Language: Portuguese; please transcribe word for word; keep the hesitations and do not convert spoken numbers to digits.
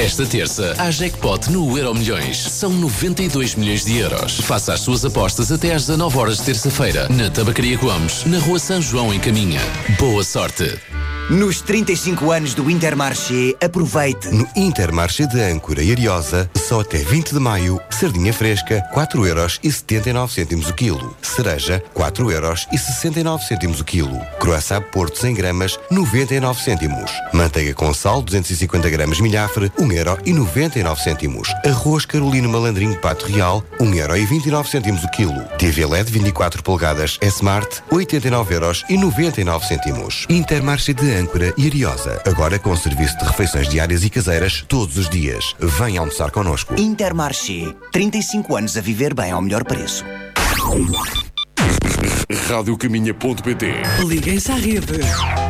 Esta terça, há jackpot no Euromilhões. São noventa e dois milhões de euros. Faça as suas apostas até às dezanove horas de terça-feira, na Tabacaria Gomes, na Rua São João, em Caminha. Boa sorte! Nos trinta e cinco anos do Intermarché, aproveite! No Intermarché de Âncora e Ariosa, só até vinte de maio, sardinha fresca, quatro euros e setenta e nove cêntimos o quilo. Cereja, quatro euros e sessenta e nove cêntimos o quilo. Croissant Porto cem gramas, noventa e nove cêntimos. Manteiga com sal, duzentos e cinquenta gramas milhafre, um euro e noventa e nove cêntimos. Arroz Carolino Malandrinho Pato Real, um euro e vinte e nove cêntimos o quilo. T V L E D vinte e quatro polegadas S-Smart, oitenta e nove euros e noventa e nove cêntimos. Intermarché de Âncora e Ariosa, agora com serviço de refeições diárias e caseiras todos os dias. Venha almoçar connosco. Intermarché, trinta e cinco anos a viver bem ao melhor preço. rádio caminha ponto pt. Liguem-se à rede.